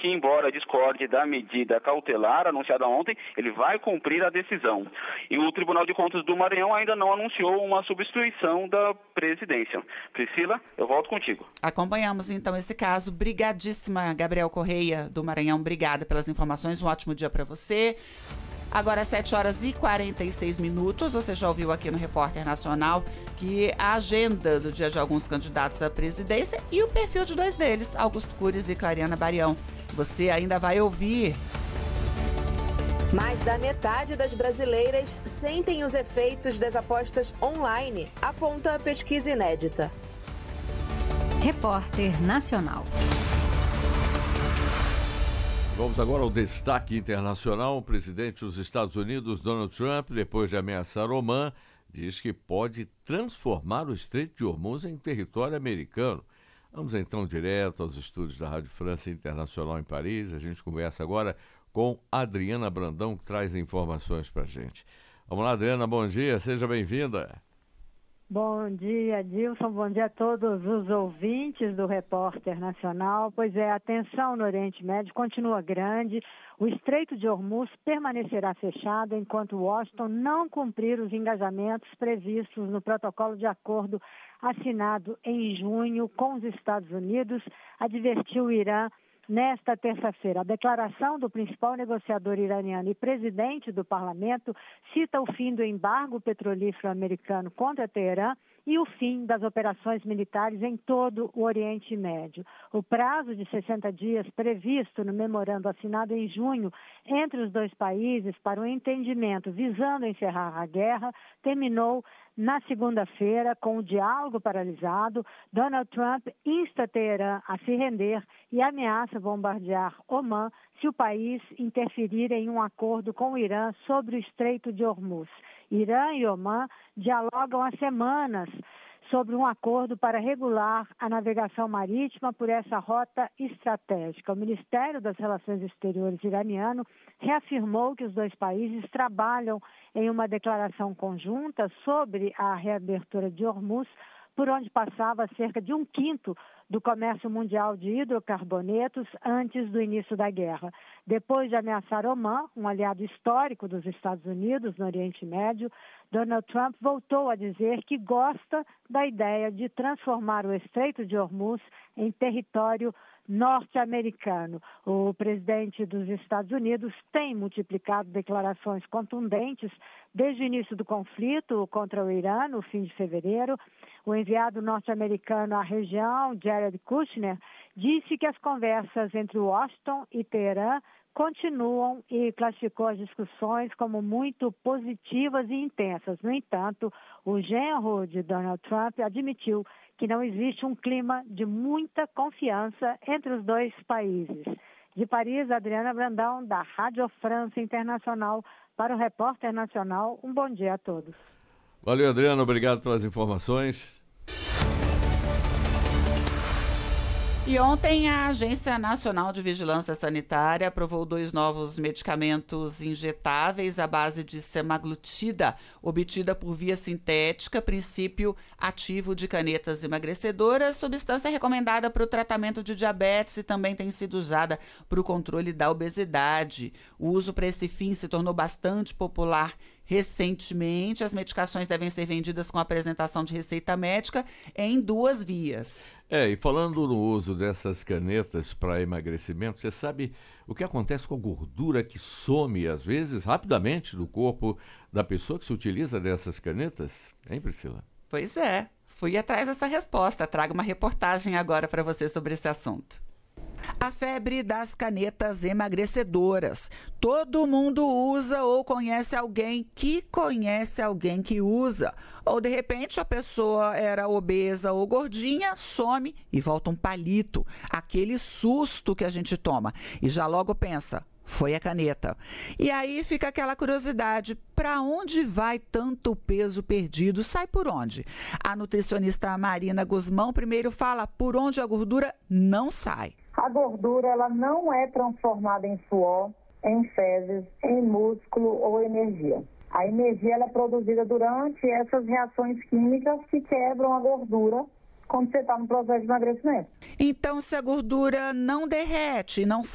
que, embora discorde da medida cautelar anunciada ontem, ele vai cumprir a decisão. E o Tribunal de Contas do Maranhão ainda não anunciou uma substituição da presidência. Priscila, eu volto contigo. Acompanhamos então esse caso. Brigadíssima, Gabriel Correia do Maranhão. Obrigada pelas informações. Um ótimo dia para você. Agora, 7h46. Você já ouviu aqui no Repórter Nacional que a agenda do dia de alguns candidatos à presidência e o perfil de dois deles, Augusto Cury e Clariana Barião. Você ainda vai ouvir. Mais da metade das brasileiras sentem os efeitos das apostas online, aponta a pesquisa inédita. Repórter Nacional. Vamos agora ao destaque internacional. O presidente dos Estados Unidos, Donald Trump, depois de ameaçar Omã, diz que pode transformar o Estreito de Hormuz em território americano. Vamos então direto aos estúdios da Rádio França Internacional em Paris. A gente conversa agora com Adriana Brandão, que traz informações para a gente. Vamos lá, Adriana, bom dia, seja bem-vinda. Bom dia, Dilson. Bom dia a todos os ouvintes do Repórter Nacional. Pois é, a tensão no Oriente Médio continua grande. O Estreito de Hormuz permanecerá fechado enquanto Washington não cumprir os engajamentos previstos no protocolo de acordo assinado em junho com os Estados Unidos, advertiu o Irã nesta terça-feira. A declaração do principal negociador iraniano e presidente do parlamento cita o fim do embargo petrolífero americano contra Teherã e o fim das operações militares em todo o Oriente Médio. O prazo de 60 dias previsto no memorando assinado em junho entre os dois países para um entendimento visando encerrar a guerra terminou na segunda-feira, com o diálogo paralisado. Donald Trump insta Teherã a se render e ameaça bombardear Omã se o país interferir em um acordo com o Irã sobre o Estreito de Hormuz. Irã e Omã dialogam há semanas sobre um acordo para regular a navegação marítima por essa rota estratégica. O Ministério das Relações Exteriores iraniano reafirmou que os dois países trabalham em uma declaração conjunta sobre a reabertura de Hormuz, por onde passava cerca de 1/5 do comércio mundial de hidrocarbonetos antes do início da guerra. Depois de ameaçar Omã, um aliado histórico dos Estados Unidos no Oriente Médio, Donald Trump voltou a dizer que gosta da ideia de transformar o Estreito de Hormuz em território norte-americano. O presidente dos Estados Unidos tem multiplicado declarações contundentes desde o início do conflito contra o Irã, no fim de fevereiro. O enviado norte-americano à região, Jared Kushner, disse que as conversas entre Washington e Teherã continuam e classificou as discussões como muito positivas e intensas. No entanto, o genro de Donald Trump admitiu que não existe um clima de muita confiança entre os dois países. De Paris, Adriana Brandão, da Rádio França Internacional, para o Repórter Nacional. Um bom dia a todos. Valeu, Adriana, obrigado pelas informações. E ontem a Agência Nacional de Vigilância Sanitária aprovou 2 novos medicamentos injetáveis à base de semaglutida, obtida por via sintética, princípio ativo de canetas emagrecedoras, substância recomendada para o tratamento de diabetes e também tem sido usada para o controle da obesidade. O uso para esse fim se tornou bastante popular recentemente. As medicações devem ser vendidas com apresentação de receita médica em 2 vias. E falando no uso dessas canetas para emagrecimento, você sabe o que acontece com a gordura que some, às vezes, rapidamente do corpo da pessoa que se utiliza dessas canetas? Hein, Priscila? Pois é, fui atrás dessa resposta. Trago uma reportagem agora para você sobre esse assunto. A febre das canetas emagrecedoras. Todo mundo usa ou conhece alguém que usa. Ou, de repente, a pessoa era obesa ou gordinha, some e volta um palito. Aquele susto que a gente toma. E já logo pensa, foi a caneta. E aí fica aquela curiosidade, para onde vai tanto peso perdido? Sai por onde? A nutricionista Marina Guzmão primeiro fala por onde a gordura não sai. A gordura ela não é transformada em suor, em fezes, em músculo ou energia. A energia ela é produzida durante essas reações químicas que quebram a gordura quando você está no processo de emagrecimento. Então, se a gordura não derrete, não